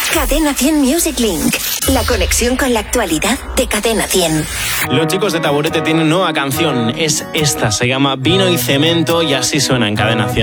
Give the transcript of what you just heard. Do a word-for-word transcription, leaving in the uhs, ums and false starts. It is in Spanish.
Cadena cien Music Link. La conexión con la actualidad de Cadena cien. Los chicos de Taburete tienen nueva canción. Es esta, se llama Vino y Cemento y así suena en Cadena cien.